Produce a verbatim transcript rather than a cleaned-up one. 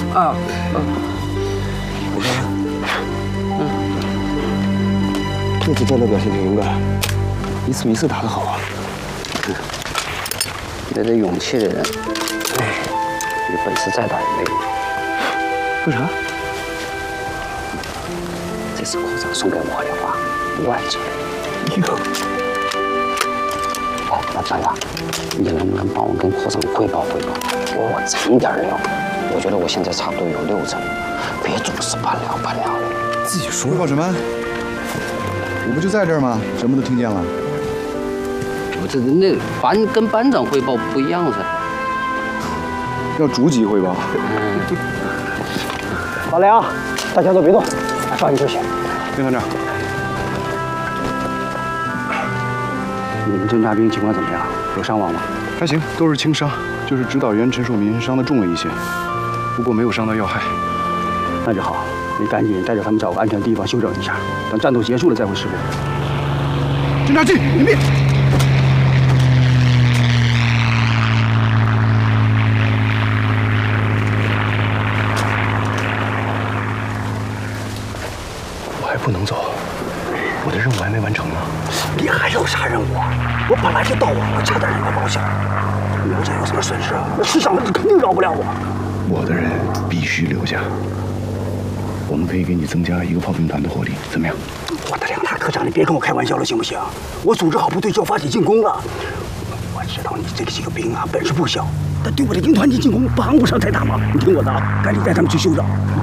啊，嗯， 我说，嗯，这次战斗表现挺勇敢，一次比一次打得好啊。 嗯，有点勇气的人，哎，有本事再打也没用。 为啥？ 这次课长送给我的话，万字。 哟。 哎，那张扬，你能不能帮我跟科长汇报汇报？我长点料，我觉得我现在差不多有六成，别总是半聊半聊的。 自己说。汇报什么？我不就在这儿吗？什么都听见了。 我这那班跟班长汇报不一样噻。 要逐级汇报。 嗯。 老梁，大家都别动，稍息休息。 丁团长。 你们侦察兵情况怎么样？有伤亡吗？ 还行，都是轻伤，就是指导员陈树民伤得重了一些，不过没有伤到要害。 那就好，你赶紧带着他们找个安全地方休整一下，等战斗结束了再回师部。 侦察机隐蔽。 我还不能走，我的任务还没完成呢。 你还有啥任务啊？我本来就到晚了，差点让他报销。刘家有什么损失，那师长肯定饶不了我。 我的人必须留下。我们可以给你增加一个炮兵团的火力，怎么样？ 我的梁大科长，你别跟我开玩笑了，行不行？我组织好部队就要发起进攻了。我知道你这几个兵啊本事不小，但对我的营团级进攻帮不上太大忙。你听我的啊，赶紧带他们去休整。